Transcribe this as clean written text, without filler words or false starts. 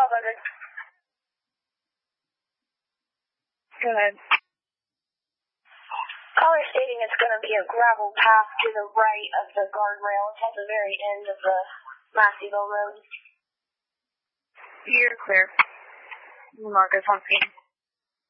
1200. Go ahead. Caller stating it's going to be a gravel path to the right of the guardrail. It's at the very end of the Masseyville Road. You're clear. Marcus on scene.